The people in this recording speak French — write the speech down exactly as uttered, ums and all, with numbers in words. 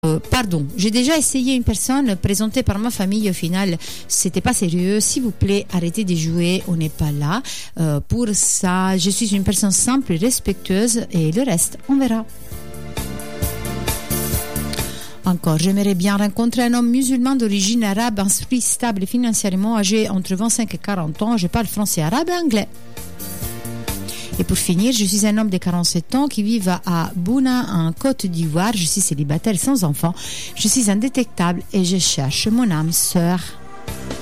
Euh, pardon, j'ai déjà essayé une personne présentée par ma famille. Au final, c'était pas sérieux. S'il vous plaît, arrêtez de jouer. On n'est pas là euh, pour ça. Je suis une personne simple et respectueuse, et le reste, on verra. Encore, j'aimerais bien rencontrer un homme musulman d'origine arabe, instruit, stable et financièrement, âgé entre vingt-cinq et quarante ans. Je parle français, arabe et anglais. Et pour finir, je suis un homme de quarante-sept ans qui vit à Bouna, en Côte d'Ivoire. Je suis célibataire sans enfant. Je suis indétectable et je cherche mon âme sœur.